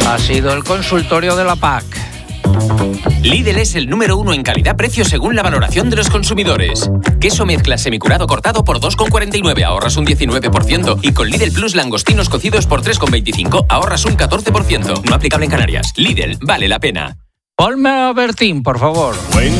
Ha sido el consultorio de la PAC. Lidl es el número 1 en calidad-precio según la valoración de los consumidores. Queso mezcla semicurado cortado por 2,49, ahorras un 19%. Y con Lidl Plus langostinos cocidos por 3,25, ahorras un 14%. No aplicable en Canarias. Lidl, vale la pena. Ponme a Bertín, por favor.